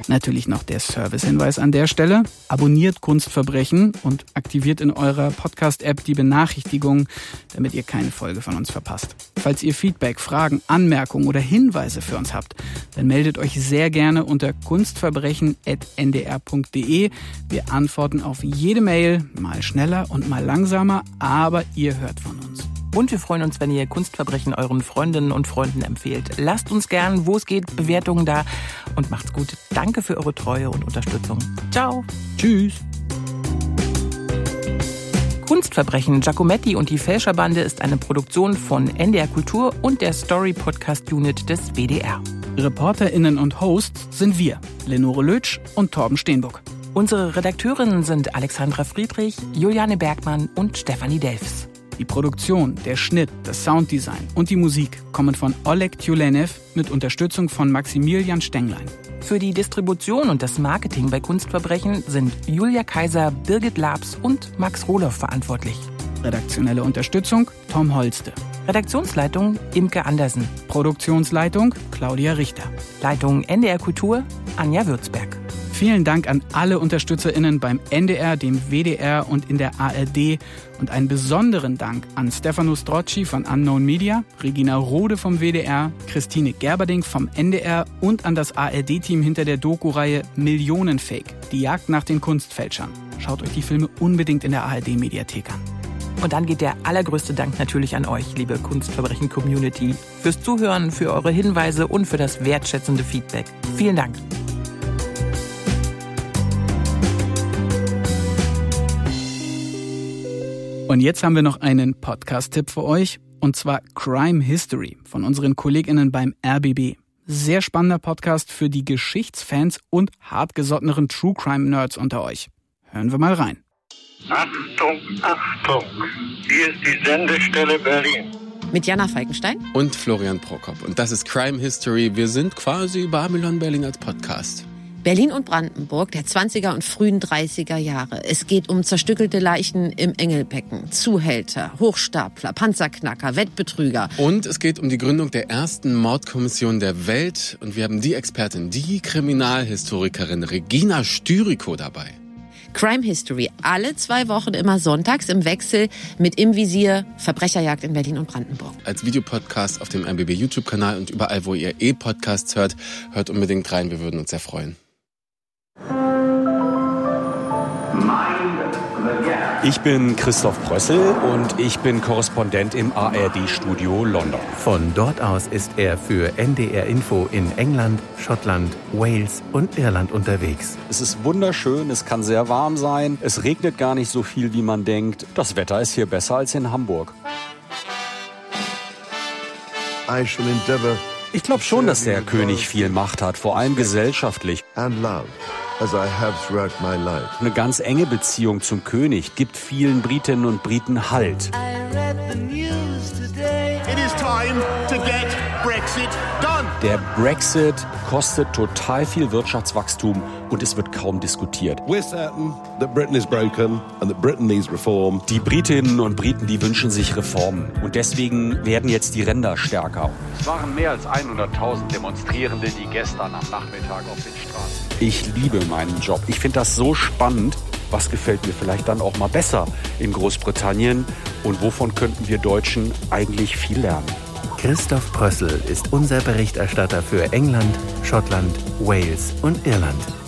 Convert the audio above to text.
Natürlich noch der Servicehinweis an der Stelle. Abonniert Kunstverbrechen und aktiviert in eurer Podcast-App die Benachrichtigungen, damit ihr keine Folge von uns verpasst. Falls ihr Feedback, Fragen, Anmerkungen oder Hinweise für uns habt, dann meldet euch sehr gerne unter kunstverbrechen@ndr.de. Wir antworten auf jede Mail, mal schneller und mal langsamer, aber ihr hört von uns. Und wir freuen uns, wenn ihr Kunstverbrechen euren Freundinnen und Freunden empfehlt. Lasst uns gern, wo es geht, Bewertungen da und macht's gut. Danke für eure Treue und Unterstützung. Ciao. Tschüss. Kunstverbrechen Giacometti und die Fälscherbande ist eine Produktion von NDR Kultur und der Story Podcast Unit des WDR. ReporterInnen und Hosts sind wir, Lenore Lötsch und Torben Steenbuck. Unsere Redakteurinnen sind Alexandra Friedrich, Juliane Bergmann und Stefanie Delfs. Die Produktion, der Schnitt, das Sounddesign und die Musik kommen von Oleg Tjulenev mit Unterstützung von Maximilian Stenglein. Für die Distribution und das Marketing bei Kunstverbrechen sind Julia Kaiser, Birgit Labs und Max Rohloff verantwortlich. Redaktionelle Unterstützung Tom Holste. Redaktionsleitung Imke Andersen. Produktionsleitung Claudia Richter. Leitung NDR Kultur Anja Würzberg. Vielen Dank an alle UnterstützerInnen beim NDR, dem WDR und in der ARD und einen besonderen Dank an Stefano Strocci von Unknown Media, Regina Rode vom WDR, Christine Gerberding vom NDR und an das ARD-Team hinter der Doku-Reihe Millionenfake, die Jagd nach den Kunstfälschern. Schaut euch die Filme unbedingt in der ARD-Mediathek an. Und dann geht der allergrößte Dank natürlich an euch, liebe Kunstverbrechen-Community, fürs Zuhören, für eure Hinweise und für das wertschätzende Feedback. Vielen Dank. Und jetzt haben wir noch einen Podcast-Tipp für euch, und zwar Crime History von unseren KollegInnen beim RBB. Sehr spannender Podcast für die Geschichtsfans und hartgesotteneren True-Crime-Nerds unter euch. Hören wir mal rein. Achtung, Achtung! Hier ist die Sendestelle Berlin. Mit Jana Falkenstein und Florian Prokop. Und das ist Crime History. Wir sind quasi Babylon Berlin als Podcast. Berlin und Brandenburg der 20er und frühen 30er Jahre. Es geht um zerstückelte Leichen im Engelbecken, Zuhälter, Hochstapler, Panzerknacker, Wettbetrüger. Und es geht um die Gründung der ersten Mordkommission der Welt. Und wir haben die Expertin, die Kriminalhistorikerin Regina Styriko dabei. Crime History, alle 2 Wochen immer sonntags im Wechsel mit Im Visier, Verbrecherjagd in Berlin und Brandenburg. Als Videopodcast auf dem RBB YouTube-Kanal und überall, wo ihr Podcasts hört, hört unbedingt rein, wir würden uns sehr freuen. Ich bin Christoph Prössel und ich bin Korrespondent im ARD-Studio London. Von dort aus ist er für NDR Info in England, Schottland, Wales und Irland unterwegs. Es ist wunderschön, es kann sehr warm sein, es regnet gar nicht so viel, wie man denkt. Das Wetter ist hier besser als in Hamburg. Ich glaube schon, dass der König viel Macht hat, vor allem gesellschaftlich. Eine ganz enge Beziehung zum König gibt vielen Britinnen und Briten Halt. Der Brexit kostet total viel Wirtschaftswachstum und es wird kaum diskutiert. Die Britinnen und Briten, die wünschen sich Reformen und deswegen werden jetzt die Ränder stärker. Es waren mehr als 100.000 Demonstrierende, die gestern am Nachmittag auf den Straßen. Ich liebe meinen Job. Ich finde das so spannend. Was gefällt mir vielleicht dann auch mal besser in Großbritannien? Und wovon könnten wir Deutschen eigentlich viel lernen? Christoph Prössel ist unser Berichterstatter für England, Schottland, Wales und Irland.